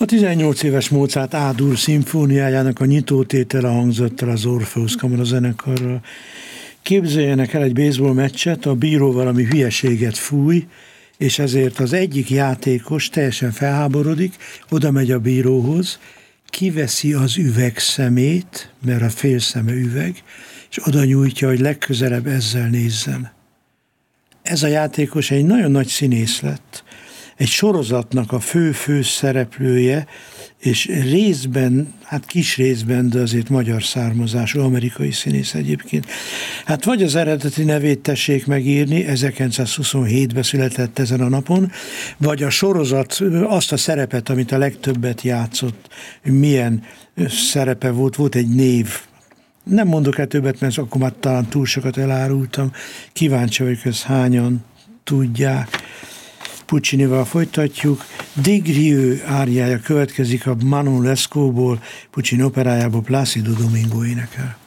A 18 éves Mozart A-dur szimfóniájának a nyitótétele hangzott el az Orpheus kamarazenekarral. Képzeljenek el egy baseball meccset, a bíró valami hülyeséget fúj, és ezért az egyik játékos teljesen felháborodik, oda megy a bíróhoz, kiveszi az üvegszemét, mert a félszeme üveg, és oda nyújtja, hogy legközelebb ezzel nézzen. Ez a játékos egy nagyon nagy színész lett, egy sorozatnak a fő szereplője, és részben, hát kis részben, de azért magyar származású, amerikai színész egyébként. Hát vagy az eredeti nevét tessék megírni, 1927-ben született ezen a napon, vagy a sorozat azt a szerepet, amit a legtöbbet játszott, milyen szerepe volt egy név. Nem mondok el többet, mert akkor már talán túl sokat elárultam. Kíváncsi vagyok, ezt hányan tudják. Puccinival folytatjuk. Des Grieux áriája következik a Manon Lescautból, Puccini operájából, Plácido Domingo énekel.